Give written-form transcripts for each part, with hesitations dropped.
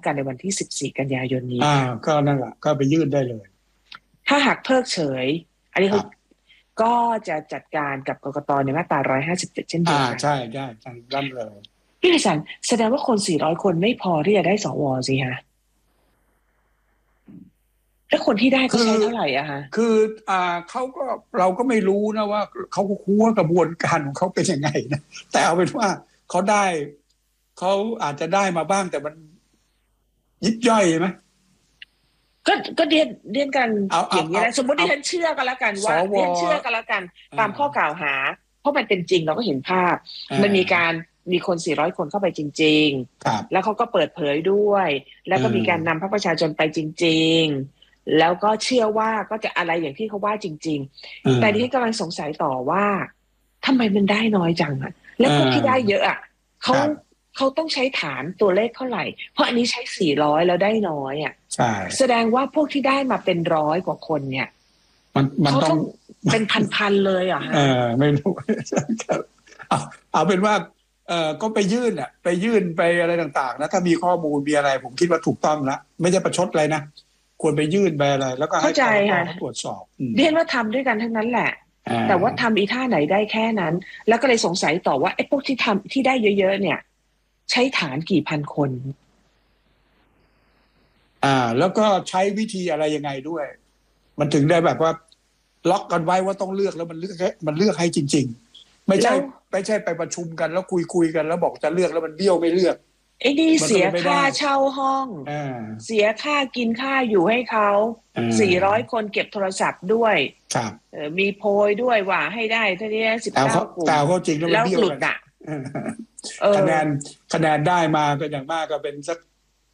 กันในวันที่14กันยายนนี้ก็นั่นแหละก็ไปยื่นได้เลยถ้าหากเพิกเฉยอันนี้เขาก็จะจัดการกับกกตในมาตรา157เช่นเดียวกันใช่นั่นเลยพี่ไพศาลแสดงว่าคน400คนไม่พอที่จะได้สวสิฮะแล้วคนที่ได้ก็ใช้เท่าไหร่อะฮะคือเขาก็เราก็ไม่รู้นะว่าเขาคุ้ว่ากระบวนการของเขาเป็นยังไงนะแต่เอาเป็นว่าเขาอาจจะได้มาบ้างแต่มันยิบย่อยไหมก็เรียนกันอย่างนี้นะสมมติที่ฉันเชื่อกันแล้วกันว่าเรียนเชื่อกันแล้วกันตามข้อกล่าวหาเพราะมันเป็นจริงเราก็เห็นภาพมันมีคน400คนเข้าไปจริงๆแล้วเขาก็เปิดเผยด้วยแล้วก็มีการนำพรรคประชาชนไปจริงๆแล้วก็เชื่อว่าก็จะอะไรอย่างที่เขาว่าจริงๆแต่ที่กำลังสงสัยต่อว่าทำไมมันได้น้อยจังอะแล้วพวกที่ได้เยอะอะเขาต้องใช้ฐานตัวเลขเท่าไหร่เพราะอันนี้ใช้400แล้วได้น้อยอ่ะแสดงว่าพวกที่ได้มาเป็น100กว่าคนเนี่ยมันต้องเป็นพันๆเลยอ่ะไม่รู้เอาเป็นว่าก็ไปยื่นไปอะไรต่างๆนะถ้ามีข้อมูลมีอะไรผมคิดว่าถูกต้องแล้วไม่ใช่ประชดอะไรนะควรไปยื่นไปอะไรแล้วก็ให้กกต.ตรวจสอบเรียนว่าทำด้วยกันทั้งนั้นแหละแต่ว่าทำอีท่าไหนได้แค่นั้นแล้วก็เลยสงสัยต่อว่าไอ้พวกที่ได้เยอะๆเนี่ยใช้ฐานกี่พันคนแล้วก็ใช้วิธีอะไรยังไงด้วยมันถึงได้แบบว่าล็อกกันไว้ว่าต้องเลือกแล้วมันเลือกให้จริงๆไม่ใช่ไปประชุมกันแล้วคุยกันแล้วบอกจะเลือกแล้วมันเบี้ยวไม่เลือกไอ้นี่เสียค่าเช่าห้องเสียค่ากินค่าอยู่ให้เขา400คนเก็บโทรศัพท์ด้วยมีโพยด้วยว่าให้ได้เท่านี้19กลุ่มแต่เขาจริงแล้วหลุดอ่ะคะแนนได้มาก็อย่างมากก็เป็นสัก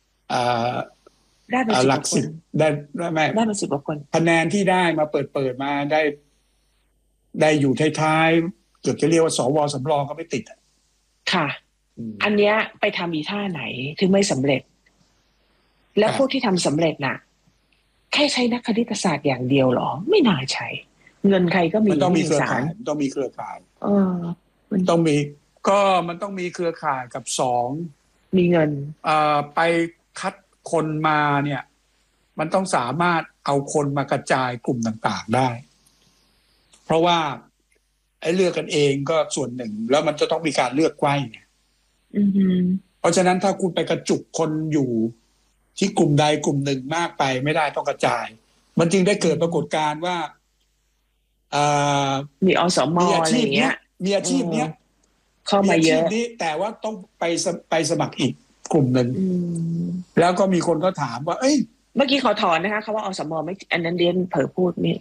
ได้เป็นหลักสิบได้เป็น10กว่าคนคะแนนที่ได้มาเปิดมาได้อยู่ท้ายๆเกือบจะเรียกว่าสว.สำรองก็ไม่ติดค่ะอันเนี้ยไปทำอีท่าไหนถึงไม่สำเร็จแล้วพวกที่ทำสำเร็จน่ะแค่ใช้นักคณิตศาสตร์อย่างเดียวหรอไม่น่าใช้เงินใครก็มีมันต้องมีเครือข่ายต้องมีเครือข่ายมันต้องมีเครือข่ายกับมีเงินไปคัดคนมาเนี่ยมันต้องสามารถเอาคนมากระจายกลุ่มต่างๆได้เพราะว่าไอ้เลือกกันเองก็ส่วนหนึ่งแล้วมันจะต้องมีการเลือกไกว้เนี่ยเพราะฉะนั้นถ้าคุณไปกระจุกคนอยู่ที่กลุ่มใดกลุ่มหนึ่งมากไปไม่ได้ต้องกระจายมันจึงได้เกิดปรากฏการณ์ว่ามีอสม.อะไรอย่างเงี้ยมีอาชีพเนี้ยเข้ามาเยอะแต่ว่าต้องไปสมัครอีกกลุ่มหนึ่งแล้วก็มีคนก็ถามว่าเอ้ยเมื่อกี้ขอถอนนะคะเขาว่าอสม.ไม่อันนั้นเรียนเผลอพูดนี่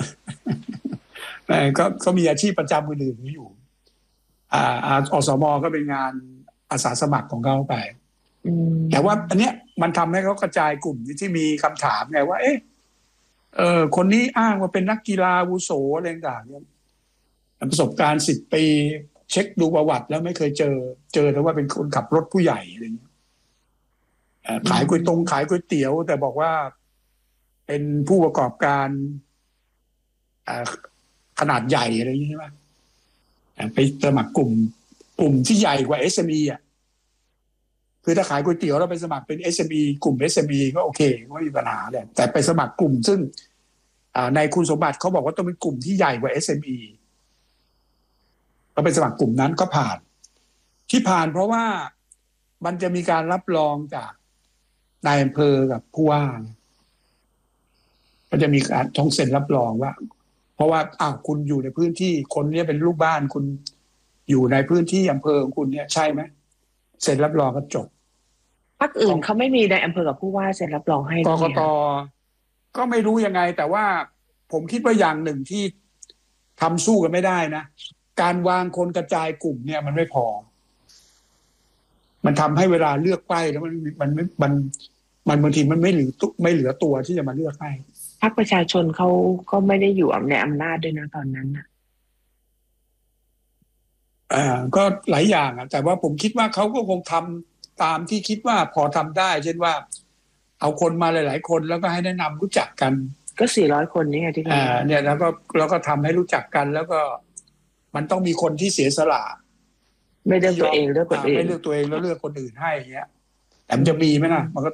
ก็มีอาชีพประจำอื่นๆอยู่อสม.ก็เป็นงานอาสาสมัครของเขาไปแต่ว่าอันเนี้ยมันทำให้เขากระจายกลุ่มที่มีคำถามไงว่าคนนี้อ้างว่าเป็นนักกีฬาอาวุโสอะไรต่างๆเนี่ยประสบการณ์10 ปีเช็คดูประวัติแล้วไม่เคยเจอแต่ว่าเป็นคนขับรถผู้ใหญ่อะไรอย่างเงี้ยขายก๋วยเตี๋ยวแต่บอกว่าเป็นผู้ประกอบการขนาดใหญ่อะไรอย่างนี้ใช่ไหมไปสมัครกลุ่มที่ใหญ่กว่า SME อ่ะคือถ้าขายก๋วยเตี๋ยวเราไปสมัครเป็น SME กลุ่ม SME ก็โอเคไม่มีปัญหาเลยแต่ไปสมัครกลุ่มซึ่งในคุณสมบัติเขาบอกว่าต้องเป็นกลุ่มที่ใหญ่กว่า SME ก็ไปสมัครกลุ่มนั้นก็ผ่านเพราะว่ามันจะมีการรับรองจากนายอำเภอกับผู้ว่าก็จะมีการท้องเซ็นรับรองว่าเพราะว่าคุณอยู่ในพื้นที่คนนี้เป็นลูกบ้านคุณอยู่ในพื้นที่อำเภอของคุณเนี่ยใช่ไหมเซ็นรับรองก็จบพรรคอื่นเขาไม่มีในอำเภอกับผู้ว่าเซ็นรับรองให้กกต.ก็ไม่รู้ยังไงแต่ว่าผมคิดว่าอย่างหนึ่งที่ทำสู้กันไม่ได้นะการวางคนกระจายกลุ่มเนี่ยมันไม่พอมันทำให้เวลาเลือกไปแล้วมันบางทีมันไม่เหลือตัวที่จะมาเลือกให้พรรคประชาชนเขาก็ไม่ได้อยู่ในอำนาจด้วยนะตอนนั้นนะก็หลายอย่างแต่ว่าผมคิดว่าเขาก็คงทำตามที่คิดว่าพอทำได้เช่นว่าเอาคนมาหลายๆคนแล้วก็ให้แนะนำรู้จักกันก็400คนนี่ไงที่เนี่ยแล้วก็ทำให้รู้จักกันแล้วก็มันต้องมีคนที่เสียสละไม่เลือกตัวเองเลือกคนอื่นไม่เลือกตัวเองแล้วเลือกคนอื่นให้อย่างเงี้ยแต่มันจะมีไหมนะมันก็